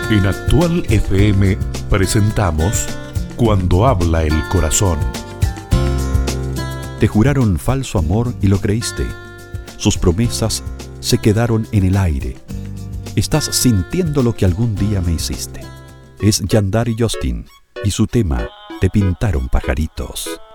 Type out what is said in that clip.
En Actual FM presentamos Cuando habla el corazón. Te juraron falso amor y lo creíste. Sus promesas se quedaron en el aire. Estás sintiendo lo que algún día me hiciste. Es Yandari Justin y su tema Te pintaron pajaritos.